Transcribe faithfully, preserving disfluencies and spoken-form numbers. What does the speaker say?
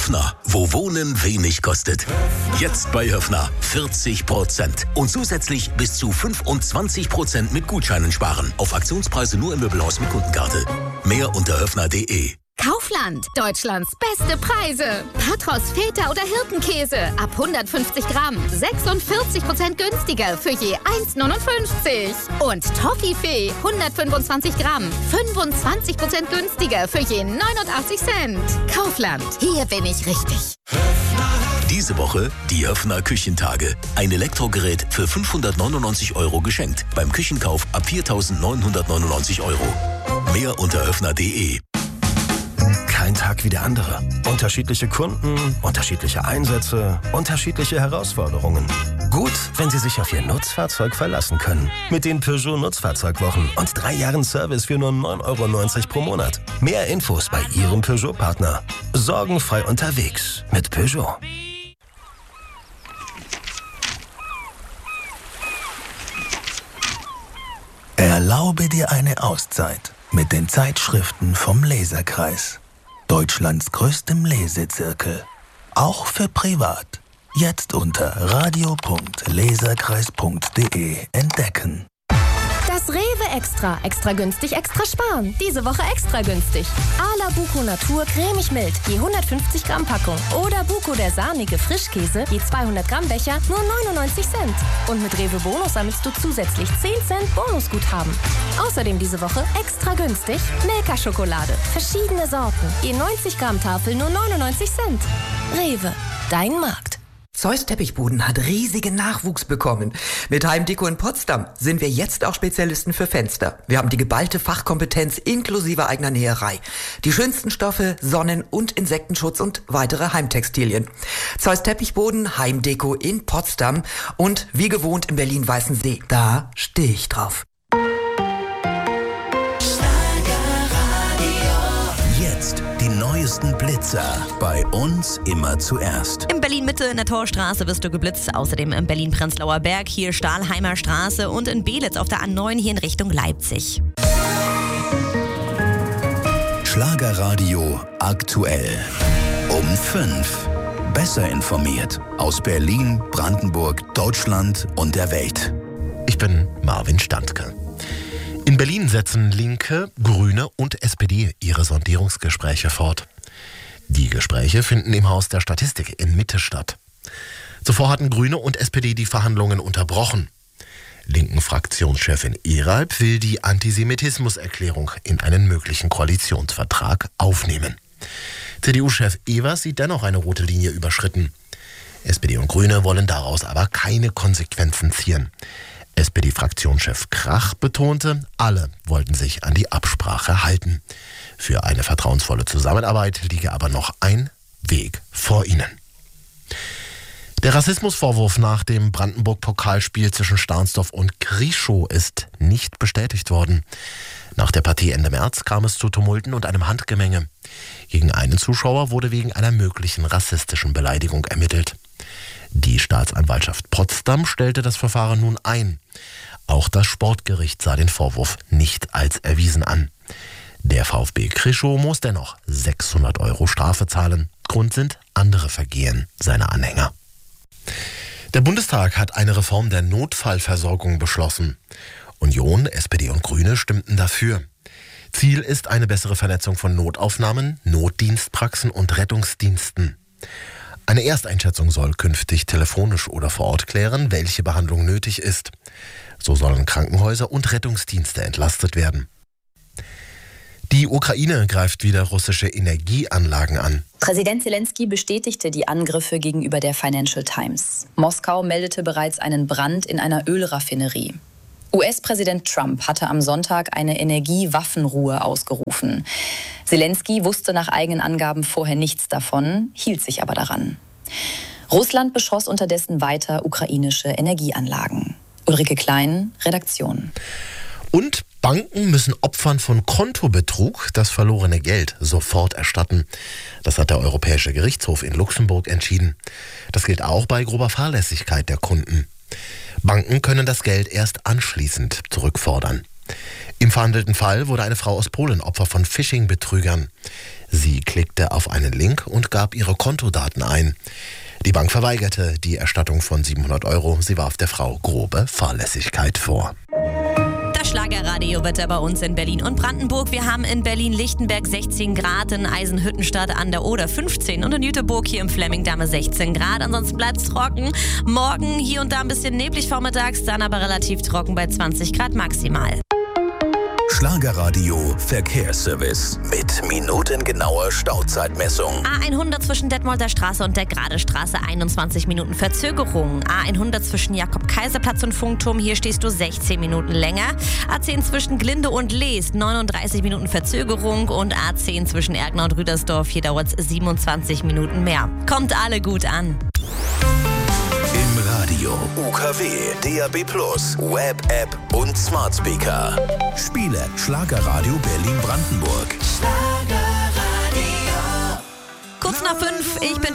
Höffner, wo Wohnen wenig kostet. Jetzt bei Höffner vierzig Prozent und zusätzlich bis zu fünfundzwanzig Prozent mit Gutscheinen sparen. Auf Aktionspreise nur im Möbelhaus mit Kundenkarte. Mehr unter höffner punkt de. Kaufland, Deutschlands beste Preise. Patros, Feta oder Hirtenkäse ab hundertfünfzig Gramm, sechsundvierzig Prozent günstiger für je eins Komma neunundfünfzig. Und Toffifee, hundertfünfundzwanzig Gramm, fünfundzwanzig Prozent günstiger für je neunundachtzig Cent. Kaufland, hier bin ich richtig. Diese Woche die Höffner Küchentage. Ein Elektrogerät für fünfhundertneunundneunzig Euro geschenkt. Beim Küchenkauf ab viertausendneunhundertneunundneunzig Euro. Mehr unter höffner punkt de. Kein Tag wie der andere. Unterschiedliche Kunden, unterschiedliche Einsätze, unterschiedliche Herausforderungen. Gut, wenn Sie sich auf Ihr Nutzfahrzeug verlassen können. Mit den Peugeot Nutzfahrzeugwochen und drei Jahren Service für nur neun Euro neunzig pro Monat. Mehr Infos bei Ihrem Peugeot-Partner. Sorgenfrei unterwegs mit Peugeot. Erlaube dir eine Auszeit mit den Zeitschriften vom Leserkreis. Deutschlands größtem Lesezirkel. Auch für privat. Jetzt unter radio punkt leserkreis punkt de entdecken. Das Rewe Extra. Extra günstig, extra sparen. Diese Woche extra günstig. Ala Buko Natur cremig mild, je hundertfünfzig Gramm Packung. Oder Buko der sahnige Frischkäse, je zweihundert Gramm Becher, nur neunundneunzig Cent. Und mit Rewe Bonus sammelst du zusätzlich zehn Cent Bonusguthaben. Außerdem diese Woche extra günstig Milka-Schokolade. Verschiedene Sorten, je neunzig Gramm Tafel, nur neunundneunzig Cent. Rewe, dein Markt. Zeus Teppichboden hat riesigen Nachwuchs bekommen. Mit Heimdeko in Potsdam sind wir jetzt auch Spezialisten für Fenster. Wir haben die geballte Fachkompetenz inklusive eigener Näherei. Die schönsten Stoffe, Sonnen- und Insektenschutz und weitere Heimtextilien. Zeus Teppichboden, Heimdeko in Potsdam und wie gewohnt in Berlin-Weißensee. Da stehe ich drauf. Jetzt die neuesten Blitzer. Bei uns immer zuerst. In Berlin-Mitte in der Torstraße wirst du geblitzt. Außerdem in Berlin-Prenzlauer Berg, hier Stahlheimer Straße und in Belitz auf der A neun hier in Richtung Leipzig. Schlagerradio aktuell. Um fünf. Besser informiert. Aus Berlin, Brandenburg, Deutschland und der Welt. Ich bin Marvin Standke. In Berlin setzen Linke, Grüne und S P D ihre Sondierungsgespräche fort. Die Gespräche finden im Haus der Statistik in Mitte statt. Zuvor hatten Grüne und S P D die Verhandlungen unterbrochen. Linken Fraktionschefin Eralb will die Antisemitismuserklärung in einen möglichen Koalitionsvertrag aufnehmen. C D U-Chef Evers sieht dennoch eine rote Linie überschritten. S P D und Grüne wollen daraus aber keine Konsequenzen ziehen. S P D-Fraktionschef Krach betonte, alle wollten sich an die Absprache halten. Für eine vertrauensvolle Zusammenarbeit liege aber noch ein Weg vor ihnen. Der Rassismusvorwurf nach dem Brandenburg-Pokalspiel zwischen Stahnsdorf und Krischow ist nicht bestätigt worden. Nach der Partie Ende März kam es zu Tumulten und einem Handgemenge. Gegen einen Zuschauer wurde wegen einer möglichen rassistischen Beleidigung ermittelt. Die Staatsanwaltschaft Potsdam stellte das Verfahren nun ein. Auch das Sportgericht sah den Vorwurf nicht als erwiesen an. Der VfB Krischow muss dennoch sechshundert Euro Strafe zahlen. Grund sind andere Vergehen seiner Anhänger. Der Bundestag hat eine Reform der Notfallversorgung beschlossen. Union, S P D und Grüne stimmten dafür. Ziel ist eine bessere Vernetzung von Notaufnahmen, Notdienstpraxen und Rettungsdiensten. Eine Ersteinschätzung soll künftig telefonisch oder vor Ort klären, welche Behandlung nötig ist. So sollen Krankenhäuser und Rettungsdienste entlastet werden. Die Ukraine greift wieder russische Energieanlagen an. Präsident Zelensky bestätigte die Angriffe gegenüber der Financial Times. Moskau meldete bereits einen Brand in einer Ölraffinerie. U S-Präsident Trump hatte am Sonntag eine Energiewaffenruhe ausgerufen. Zelensky wusste nach eigenen Angaben vorher nichts davon, hielt sich aber daran. Russland beschoss unterdessen weiter ukrainische Energieanlagen. Ulrike Klein, Redaktion. Und Banken müssen Opfern von Kontobetrug das verlorene Geld sofort erstatten. Das hat der Europäische Gerichtshof in Luxemburg entschieden. Das gilt auch bei grober Fahrlässigkeit der Kunden. Banken können das Geld erst anschließend zurückfordern. Im verhandelten Fall wurde eine Frau aus Polen Opfer von Phishing-Betrügern. Sie klickte auf einen Link und gab ihre Kontodaten ein. Die Bank verweigerte die Erstattung von siebenhundert Euro. Sie warf der Frau grobe Fahrlässigkeit vor. Das Schlagerradiowetter bei uns in Berlin und Brandenburg. Wir haben in Berlin-Lichtenberg sechzehn Grad, in Eisenhüttenstadt an der Oder fünfzehn und in Jüterbog hier im Flemmingdamme sechzehn Grad. Ansonsten bleibt es trocken. Morgen hier und da ein bisschen neblig vormittags, dann aber relativ trocken bei zwanzig Grad maximal. Schlagerradio Verkehrsservice mit minutengenauer Stauzeitmessung. A hundert zwischen Detmolder Straße und der Gradestraße einundzwanzig Minuten Verzögerung. A hundert zwischen Jakob-Kaiser-Platz und Funkturm, hier stehst du sechzehn Minuten länger. A zehn zwischen Glinde und Leest, neununddreißig Minuten Verzögerung. Und A zehn zwischen Ergner und Rüdersdorf, hier dauert es siebenundzwanzig Minuten mehr. Kommt alle gut an. Im Radio, U K W, D A B plus, Web-App und Smart Speaker. Spiele Schlagerradio Berlin-Brandenburg. Kurz nach fünf, ich bin